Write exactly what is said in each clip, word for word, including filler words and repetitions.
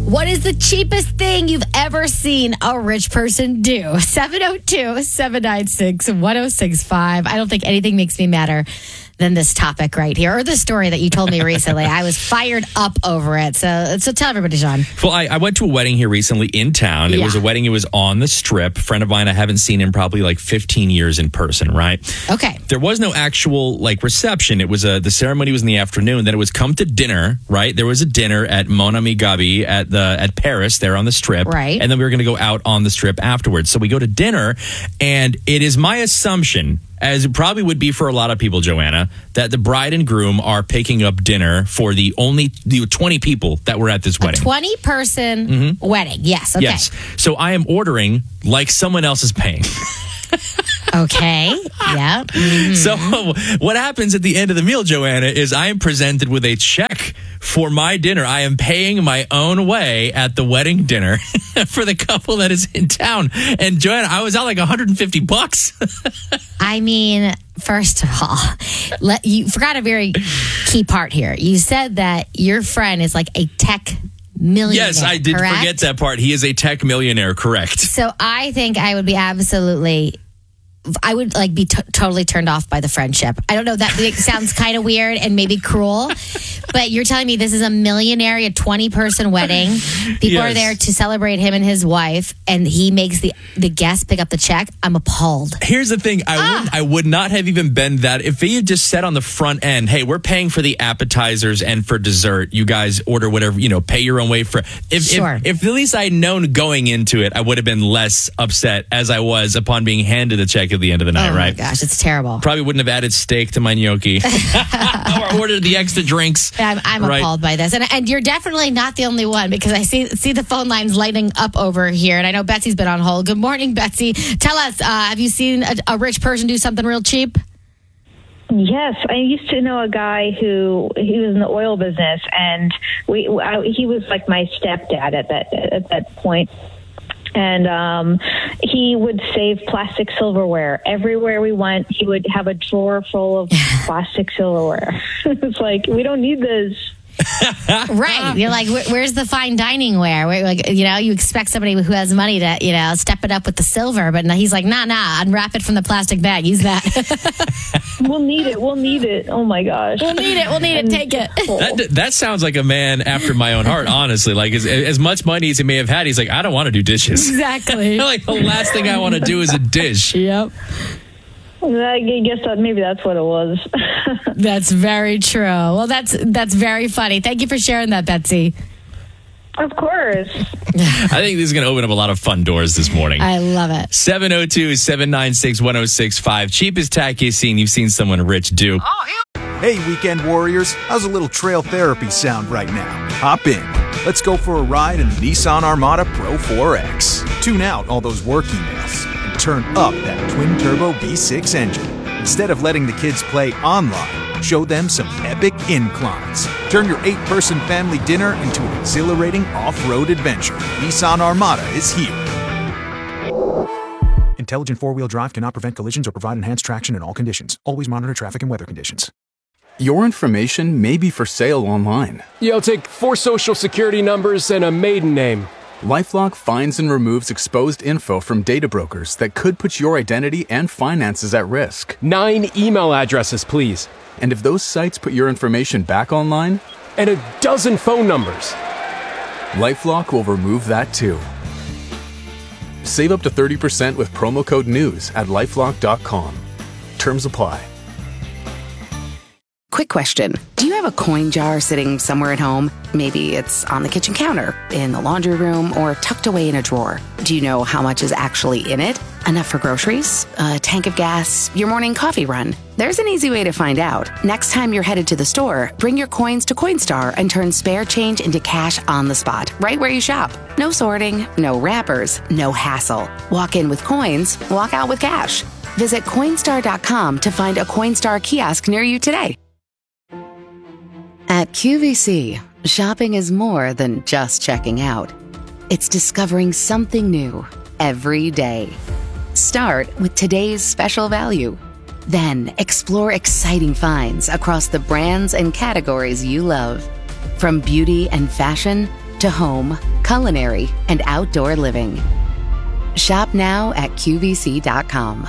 What is the cheapest thing you've ever seen a rich person do? seven oh two, seven nine six, one oh six five. I don't think anything makes me madder than this topic right here, or the story that you told me recently. I was fired up over it. So, so tell everybody, John. Well, I, I went to a wedding here recently in town. It Yeah. was a wedding. It was on the Strip. A friend of mine, I haven't seen in probably like fifteen years in person, right? Okay. There was no actual like reception. It was a, the ceremony was in the afternoon. Then it was come to dinner, right? There was a dinner at Mon Ami Gabi at the at Paris there on the Strip. Right. And then we were going to go out on the Strip afterwards. So we go to dinner, and it is my assumption, as it probably would be for a lot of people, Joanna, that the bride and groom are picking up dinner for the only the twenty people that were at this wedding. twenty-person mm-hmm. wedding. Yes. Okay. Yes. So I am ordering like someone else is paying. Okay. Yeah. Mm-hmm. So what happens at the end of the meal, Joanna, is I am presented with a check for my dinner. I am paying my own way at the wedding dinner for the couple that is in town. And Joanna, I was out like one hundred fifty bucks. I mean, first of all, let, you forgot a very key part here. You said that your friend is like a tech millionaire. Yes, I did correct? forget that part. He is a tech millionaire, correct? So I think I would be absolutely, I would like be t- totally turned off by the friendship. I don't know, that it sounds kind of weird and maybe cruel, but you're telling me this is a millionaire, a twenty-person wedding. People Yes. are there to celebrate him and his wife, and he makes the, the guests pick up the check. I'm appalled. Here's the thing. I, Ah. would, I would not have even been that. If he had just said on the front end, hey, we're paying for the appetizers and for dessert. You guys order whatever, you know, pay your own way for. If, Sure. if, if at least I'd known going into it, I would have been less upset as I was upon being handed the check at the end of the night, Oh right? my gosh, it's terrible. Probably wouldn't have added steak to my gnocchi or ordered the extra drinks. I'm, I'm Right. appalled by this, and and you're definitely not the only one, because I see see the phone lines lighting up over here, and I know Betsy's been on hold. Good morning, Betsy. Tell us, uh, have you seen a, a rich person do something real cheap? Yes, I used to know a guy who he was in the oil business, and we I, he was like my stepdad at that at that point. And um, he would save plastic silverware. Everywhere we went, he would have a drawer full of plastic silverware. It's like, we don't need this. Right. You're like, Where, where's the fine dining ware? Where, like, you know, you expect somebody who has money to, you know, step it up with the silver, but no, he's like, nah, nah, unwrap it from the plastic bag. Use that. We'll need it. We'll need it. Oh my gosh. We'll need it. We'll need it. Take it. That, that sounds like a man after my own heart, honestly. Like, as, as much money as he may have had, he's like, I don't want to do dishes. Exactly. Like, the last thing I want to do is a dish. Yep. I guess that maybe that's what it was. That's very true. Well, that's that's very funny. Thank you for sharing that, Betsy. Of course. I think this is going to open up a lot of fun doors this morning. I love it. seven oh two, seven nine six, one oh six five. Cheapest tack you've seen, you've seen someone rich do. Hey, weekend warriors, how's a little trail therapy sound right now? Hop in. Let's go for a ride in the Nissan Armada Pro four X. Tune out all those work emails and turn up that twin-turbo V six engine. Instead of letting the kids play online, show them some epic inclines. Turn your eight-person family dinner into an exhilarating off-road adventure. Nissan Armada is here. Intelligent four-wheel drive cannot prevent collisions or provide enhanced traction in all conditions. Always monitor traffic and weather conditions. Your information may be for sale online. You'll take four social security numbers and a maiden name. LifeLock finds and removes exposed info from data brokers that could put your identity and finances at risk. Nine email addresses, please. And if those sites put your information back online, And a dozen phone numbers. LifeLock will remove that too. Save up to thirty percent with promo code NEWS at lifelock dot com. Terms apply. Quick question. Do you have a coin jar sitting somewhere at home? Maybe it's on the kitchen counter, in the laundry room, or tucked away in a drawer. Do you know how much is actually in it? Enough for groceries? A tank of gas? Your morning coffee run? There's an easy way to find out. Next time you're headed to the store, bring your coins to Coinstar and turn spare change into cash on the spot, right where you shop. No sorting, no wrappers, no hassle. Walk in with coins, walk out with cash. Visit Coinstar dot com to find a Coinstar kiosk near you today. At Q V C, shopping is more than just checking out. It's discovering something new every day. Start with today's special value. Then explore exciting finds across the brands and categories you love. From beauty and fashion to home, culinary, and outdoor living. Shop now at Q V C dot com.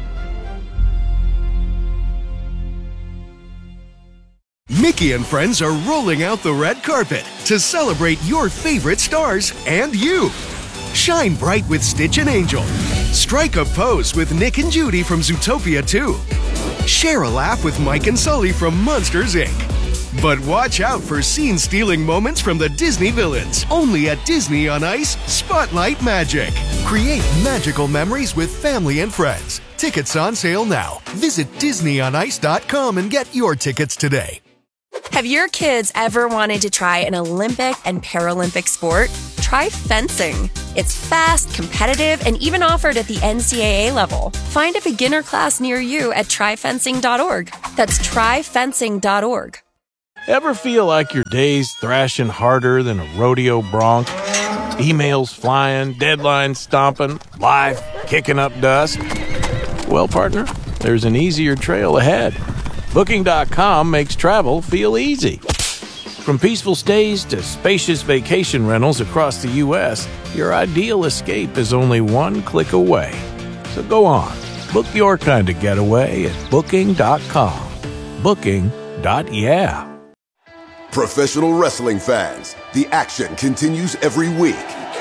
Mickey and friends are rolling out the red carpet to celebrate your favorite stars and you. Shine bright with Stitch and Angel. Strike a pose with Nick and Judy from Zootopia two. Share a laugh with Mike and Sully from Monsters, Incorporated. But watch out for scene-stealing moments from the Disney villains. Only at Disney on Ice Spotlight Magic. Create magical memories with family and friends. Tickets on sale now. Visit Disney on Ice dot com and get your tickets today. Have your kids ever wanted to try an Olympic and Paralympic sport? Try fencing. It's fast, competitive, and even offered at the N C double A level. Find a beginner class near you at try fencing dot org. That's try fencing dot org. Ever feel like your day's thrashing harder than a rodeo bronc? Emails flying, deadlines stomping, life kicking up dust? Well, partner, there's an easier trail ahead. Booking dot com makes travel feel easy. From peaceful stays to spacious vacation rentals across the U S, your ideal escape is only one click away. So go on, book your kind of getaway at Booking dot com. Booking. Yeah. Professional wrestling fans, the action continues every week.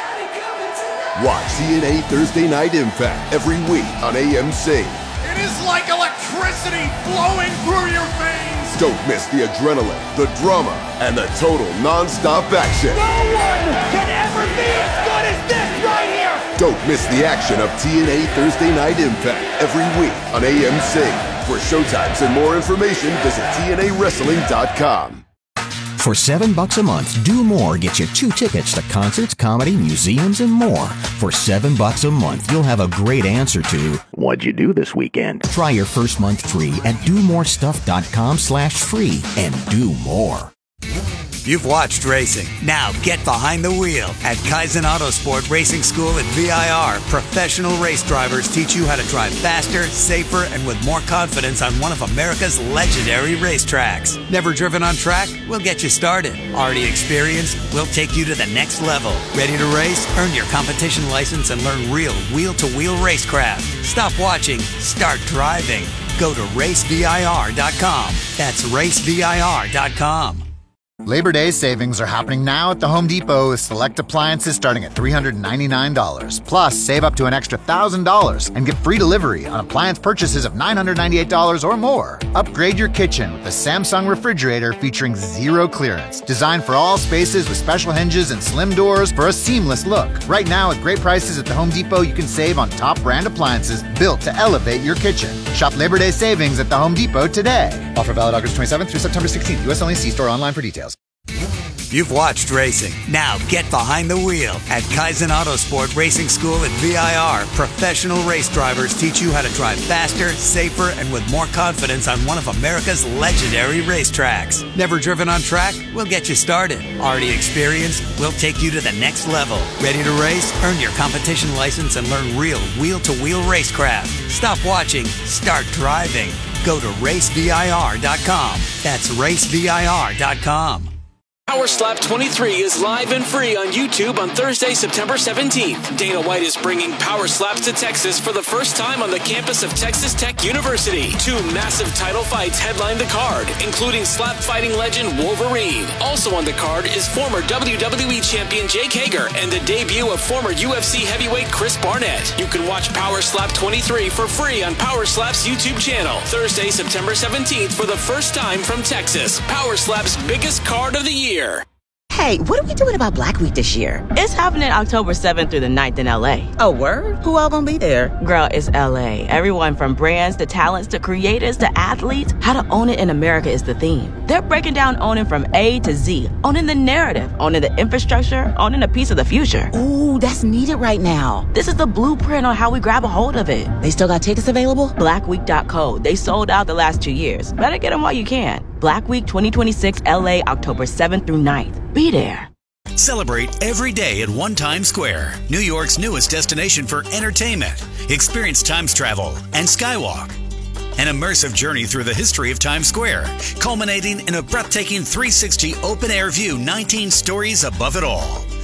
Watch T N A Thursday Night Impact every week on A M C. It is like electricity flowing through your veins. Don't miss the adrenaline, the drama, and the total non-stop action. No one can ever be as good as this right here. Don't miss the action of T N A Thursday Night Impact every week on A M C. For showtimes and more information, visit T N A wrestling dot com. For seven bucks a month, Do More gets you two tickets to concerts, comedy, museums, and more. For seven bucks a month, you'll have a great answer to what'd you do this weekend? Try your first month free at do more stuff dot com slash free and do more. You've watched racing. Now get behind the wheel. At Kaizen Autosport Racing School at V I R, professional race drivers teach you how to drive faster, safer, and with more confidence on one of America's legendary racetracks. Never driven on track? We'll get you started. Already experienced? We'll take you to the next level. Ready to race? Earn your competition license and learn real wheel-to-wheel racecraft. Stop watching. Start driving. Go to race V I R dot com. That's race V I R dot com. Labor Day savings are happening now at the Home Depot with select appliances starting at three hundred ninety-nine dollars. Plus, save up to an extra one thousand dollars and get free delivery on appliance purchases of nine hundred ninety-eight dollars or more. Upgrade your kitchen with the Samsung refrigerator featuring zero clearance. Designed for all spaces with special hinges and slim doors for a seamless look. Right now, at great prices at the Home Depot, you can save on top brand appliances built to elevate your kitchen. Shop Labor Day savings at the Home Depot today. Offer valid August twenty-seventh through September sixteenth. U S only. See store online for details. You've watched racing. Now get behind the wheel. At Kaizen Autosport Racing School at V I R, professional race drivers teach you how to drive faster, safer, and with more confidence on one of America's legendary racetracks. Never driven on track? We'll get you started. Already experienced? We'll take you to the next level. Ready to race? Earn your competition license and learn real wheel-to-wheel racecraft. Stop watching. Start driving. Go to race V I R dot com. That's race V I R dot com. Power Slap twenty-three is live and free on YouTube on Thursday, September seventeenth. Dana White is bringing Power Slaps to Texas for the first time on the campus of Texas Tech University. Two massive title fights headline the card, including slap fighting legend Wolverine. Also on the card is former W W E champion Jake Hager and the debut of former U F C heavyweight Chris Barnett. You can watch Power Slap twenty-three for free on Power Slap's YouTube channel. Thursday, September seventeenth for the first time from Texas. Power Slap's biggest card of the year. Hey, what are we doing about Black Week this year? It's happening October seventh through the ninth in L A. Oh, word? Who all gonna be there? Girl, it's L A. Everyone from brands to talents to creators to athletes. How to own it in America is the theme. They're breaking down owning from A to Z. Owning the narrative, owning the infrastructure, owning a piece of the future. Ooh, that's needed right now. This is the blueprint on how we grab a hold of it. They still got tickets available? black week dot co. They sold out the last two years. Better get them while you can. Black Week twenty twenty-six L A, October seventh through ninth. Be there. Celebrate every day at One Times Square, New York's newest destination for entertainment. Experience Times travel and Skywalk. An immersive journey through the history of Times Square, culminating in a breathtaking three sixty open-air view, nineteen stories above it all.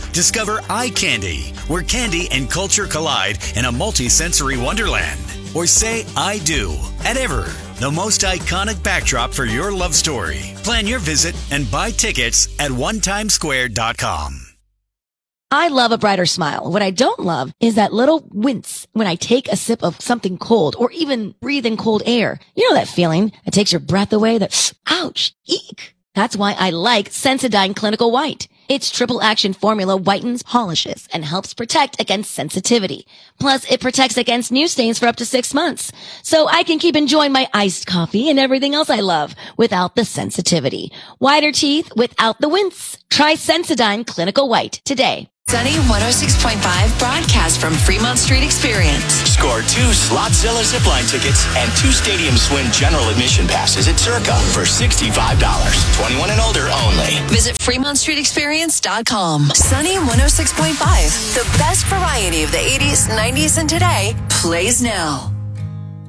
Discover Eye Candy, where candy and culture collide in a multi-sensory wonderland. Or say I do at Ever, the most iconic backdrop for your love story. Plan your visit and buy tickets at one time square dot com. I love a brighter smile. What I don't love is that little wince when I take a sip of something cold or even breathe in cold air. You know that feeling that takes your breath away? That, ouch, eek. That's why I like Sensodyne Clinical White. Its triple action formula whitens, polishes, and helps protect against sensitivity. Plus, it protects against new stains for up to six months. So I can keep enjoying my iced coffee and everything else I love without the sensitivity. Whiter teeth without the wince. Try Sensodyne Clinical White today. Sunny one oh six point five broadcast from Fremont Street Experience. Score two Slotzilla zipline tickets and two Stadium Swim general admission passes at Circa for sixty-five dollars. twenty-one and older only. Visit Fremont Street Experience dot com. Sunny one oh six point five. The best variety of the eighties, nineties, and today plays now.